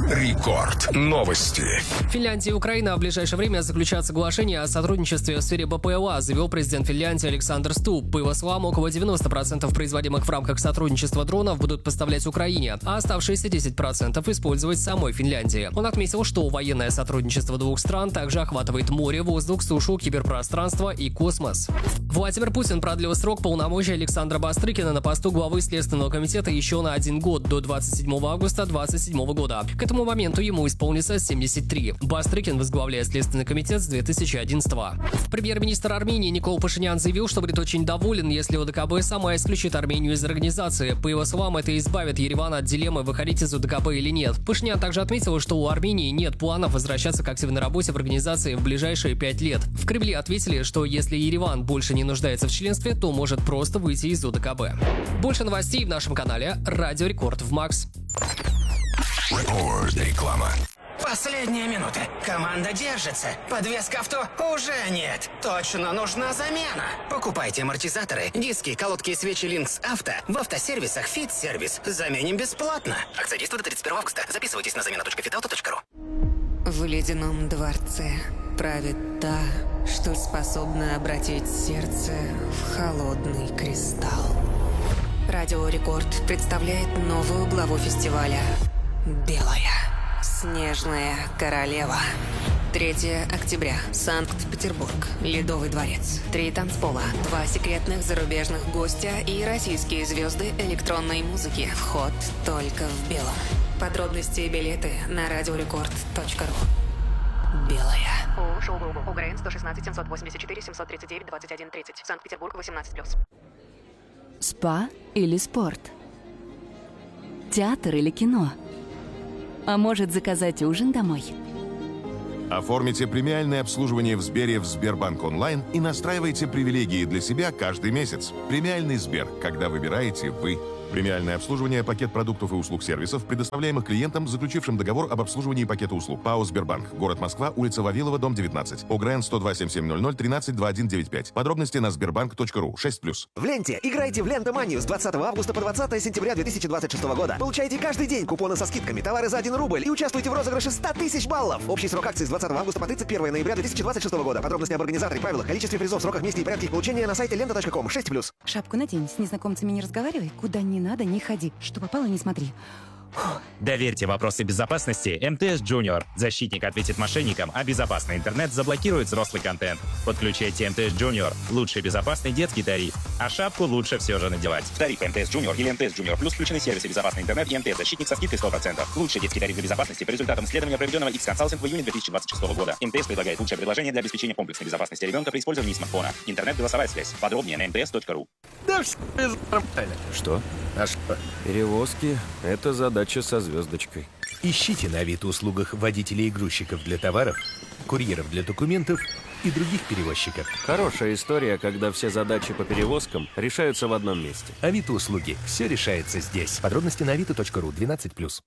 Рекорд. Новости. Финляндия и Украина в ближайшее время заключат соглашение о сотрудничестве в сфере БПЛА, заявил президент Финляндии Александр Стуб. По его словам, около 90% производимых в рамках сотрудничества дронов будут поставлять Украине, а оставшиеся 10% использовать в самой Финляндии. Он отметил, что военное сотрудничество двух стран также охватывает море, воздух, сушу, киберпространство и космос. Владимир Путин продлил срок полномочий Александра Бастрыкина на посту главы Следственного комитета еще на 1 год, до 27 августа 2027 года. К этому моменту ему исполнится 73. Бастрыкин возглавляет Следственный комитет с 2011 года. Премьер-министр Армении Никол Пашинян заявил, что будет очень доволен, если ОДКБ сама исключит Армению из организации. По его словам, это избавит Ереван от дилеммы, выходить из ОДКБ или нет. Пашинян также отметил, что у Армении нет планов возвращаться к активной работе в организации в ближайшие 5 лет. В Кремле ответили, что если Ереван больше не нуждается в членстве, то может просто выйти из ОДКБ. Больше новостей в нашем канале Радио Рекорд в Макс. Реклама. Последние минуты. Команда держится. Подвеска авто уже нет. Точно нужна замена. Покупайте амортизаторы, диски, колодки и свечи Lynx Авто в автосервисах Fit-сервис. Заменим бесплатно. Акция действует до 31 августа. Записывайтесь на замена.fitauto.ru. В ледяном дворце правит та, что способна обратить сердце в холодный кристалл. Радио Рекорд представляет новую главу фестиваля «Белая снежная королева». 3 октября. Санкт-Петербург. Ледовый дворец. 3 танцпола. 2 секретных зарубежных гостя и российские звезды электронной музыки. Вход только в белом. Подробности и билеты на radiorecord.ru. Белая. Шоу-группа. УГРН 116 784 739 21 30. Санкт-Петербург 18+. Спа или спорт? Театр или кино? А может, заказать ужин домой? Оформите премиальное обслуживание в Сбере в Сбербанк онлайн и настраивайте привилегии для себя каждый месяц. Премиальный Сбер, когда выбираете вы. Премиальное обслуживание, пакет продуктов и услуг сервисов, предоставляемых клиентам, заключившим договор об обслуживании пакета услуг. ПАО «Сбербанк». Город Москва, улица Вавилова, дом 19. ОГРН 102 7700 13 2195. Подробности на sberbank.ru. 6+. В ленте играйте в Лентоманию с 20 августа по 20 сентября 2026 года. Получайте каждый день купоны со скидками, товары за 1 рубль и участвуйте в розыгрыше 100 тысяч баллов. Общий срок акции с 20 августа по 31 ноября 2026 года. Подробности об организаторе, правилах, количестве призов, сроках, месте и порядке их получения на сайте lenta.com. 6+. Шапку надень, с незнакомцами не разговаривай, куда не надо, не ходи. Что попало, не смотри. Доверьте вопросы безопасности МТС Junior. Защитник ответит мошенникам, а безопасный интернет заблокирует взрослый контент. Подключайте МТС Junior. Лучший безопасный детский тариф. А шапку лучше все же надевать. В тариф МТС Junior или МТС Junior Plus включены сервисы безопасный интернет и МТС Защитник со скидкой 100%. Лучший детский тариф для безопасности по результатам исследования, проведенного X-Consulting в июне 2026 года. МТС предлагает лучшее предложение для обеспечения комплексной безопасности ребенка при использовании смартфона. Интернет-голосовая связь. Подробнее на mts.ru. Что? А что? Перевозки — это задача со звездочкой. Ищите на Авито-услугах водителей и грузчиков для товаров, курьеров для документов и других перевозчиков. Хорошая история, когда все задачи по перевозкам решаются в одном месте. Авито-услуги. Все решается здесь. Подробности на avito.ru. 12+.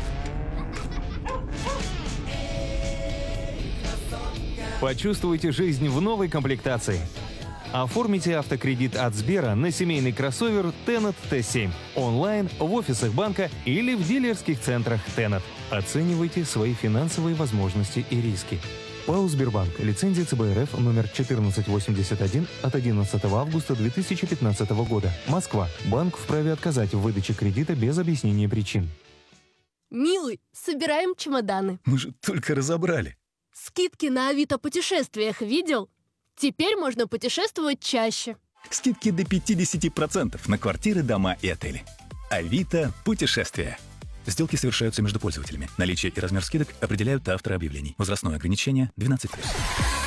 Почувствуйте жизнь в новой комплектации. Оформите автокредит от Сбера на семейный кроссовер Tenet T7 онлайн, в офисах банка или в дилерских центрах Tenet. Оценивайте свои финансовые возможности и риски. ПАО «Сбербанк». Лицензия ЦБ РФ номер 1481 от 11 августа 2015 года. Москва. Банк вправе отказать в выдаче кредита без объяснения причин. Милый, собираем чемоданы. Мы же только разобрали. Скидки на Авито путешествиях видел? Теперь можно путешествовать чаще. Скидки до 50% на квартиры, дома и отели. Авито путешествия. Сделки совершаются между пользователями. Наличие и размер скидок определяют авторы объявлений. Возрастное ограничение 12+.